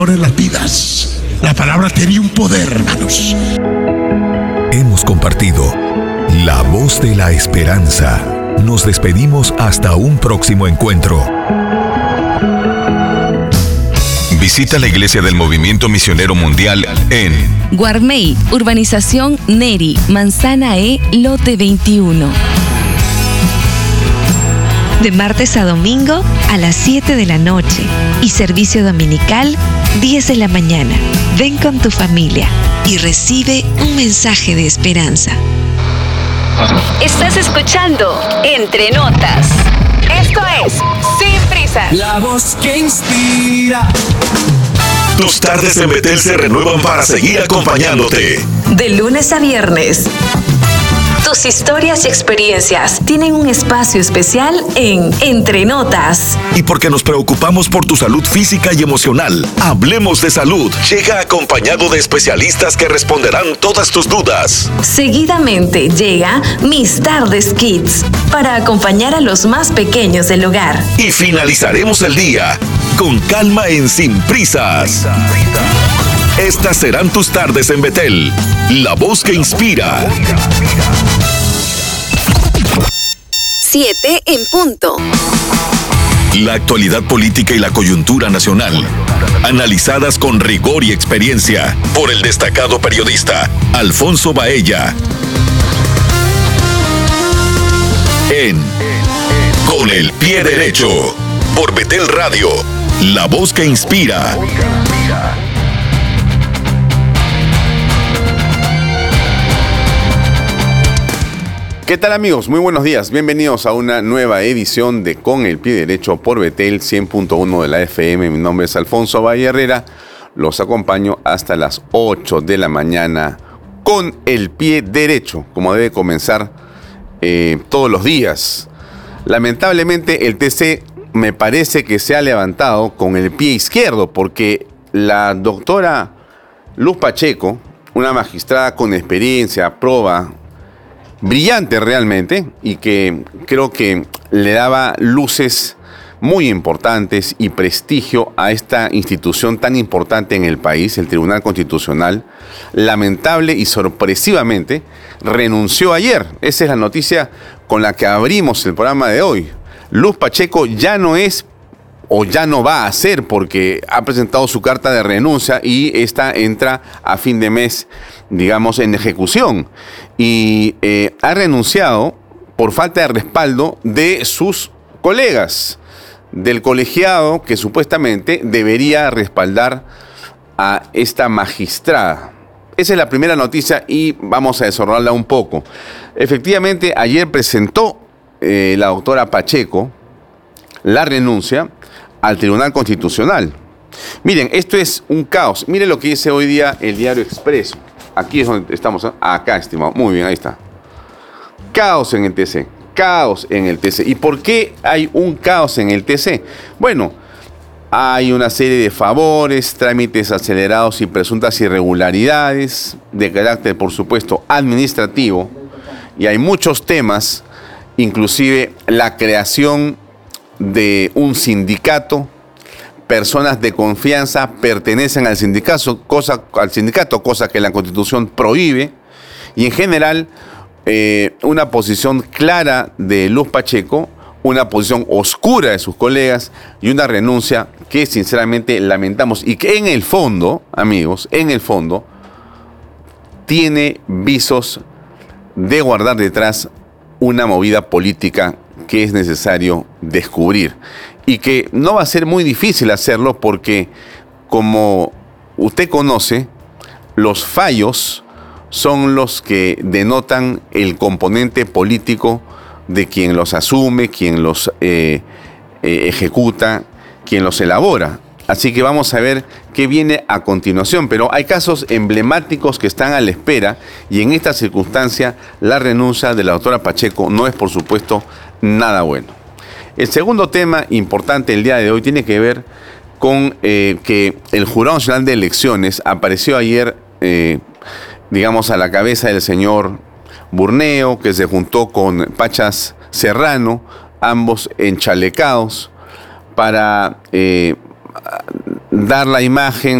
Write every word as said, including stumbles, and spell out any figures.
en las vidas. La palabra tiene un poder, hermanos. Hemos compartido la voz de la esperanza. Nos despedimos hasta un próximo encuentro. Visita la Iglesia del Movimiento Misionero Mundial en Guarmey, Urbanización Neri, Manzana E, Lote veintiuno. De martes a domingo a las siete de la noche y servicio dominical diez de la mañana. Ven con tu familia y recibe un mensaje de esperanza. Estás escuchando Entre Notas. Esto es Sin Prisas. La voz que inspira. Tus tardes en Betel se renuevan para seguir acompañándote. De lunes a viernes. Tus historias y experiencias tienen un espacio especial en Entre Notas. Y porque nos preocupamos por tu salud física y emocional, Hablemos de Salud llega acompañado de especialistas que responderán todas tus dudas. Seguidamente llega Mis Tardes Kids para acompañar a los más pequeños del hogar. Y finalizaremos el día con calma en Sin Prisas. Estas serán tus tardes en Betel, la voz que inspira. Siete en punto. La actualidad política y la coyuntura nacional, analizadas con rigor y experiencia por el destacado periodista Alfonso Baella. En Con el Pie Derecho, por Betel Radio, la voz que inspira. ¿Qué tal, amigos? Muy buenos días. Bienvenidos a una nueva edición de Con el Pie Derecho por Betel cien punto uno de la F M. Mi nombre es Alfonso Valle Herrera. Los acompaño hasta las ocho de la mañana con el pie derecho, como debe comenzar eh, todos los días. Lamentablemente el T C me parece que se ha levantado con el pie izquierdo porque la doctora Luz Pacheco, una magistrada con experiencia, proba, brillante realmente, y que creo que le daba luces muy importantes y prestigio a esta institución tan importante en el país, el Tribunal Constitucional, lamentable y sorpresivamente renunció ayer. Esa es la noticia con la que abrimos el programa de hoy. Luz Pacheco ya no es o ya no va a ser, porque ha presentado su carta de renuncia y esta entra a fin de mes, digamos, en ejecución. Y eh, ha renunciado por falta de respaldo de sus colegas, del colegiado que supuestamente debería respaldar a esta magistrada. Esa es la primera noticia y vamos a desarrollarla un poco. Efectivamente, ayer presentó eh, la doctora Pacheco la renuncia al Tribunal Constitucional. Miren, esto es un caos. Miren lo que dice hoy día el Diario Expreso. Aquí es donde estamos, ¿eh? Acá, estimado. Muy bien, ahí está. Caos en el T C. Caos en el T C. ¿Y por qué hay un caos en el T C? Bueno, hay una serie de favores, trámites acelerados y presuntas irregularidades de carácter, por supuesto, administrativo. Y hay muchos temas, inclusive la creación de un sindicato. Personas de confianza pertenecen al sindicato, cosa, al sindicato, cosa que la Constitución prohíbe. Y en general, eh, una posición clara de Luz Pacheco, una posición oscura de sus colegas y una renuncia que sinceramente lamentamos y que en el fondo, amigos, en el fondo, tiene visos de guardar detrás una movida política que es necesario descubrir y que no va a ser muy difícil hacerlo porque, como usted conoce, los fallos son los que denotan el componente político de quien los asume, quien los eh, eh, ejecuta, quien los elabora. Así que vamos a ver qué viene a continuación. Pero hay casos emblemáticos que están a la espera y en esta circunstancia la renuncia de la doctora Pacheco no es, por supuesto, nada bueno. El segundo tema importante el día de hoy tiene que ver con eh, que el Jurado Nacional de Elecciones apareció ayer, eh, digamos, a la cabeza del señor Burneo, que se juntó con Pachas Serrano, ambos enchalecados, para eh, dar la imagen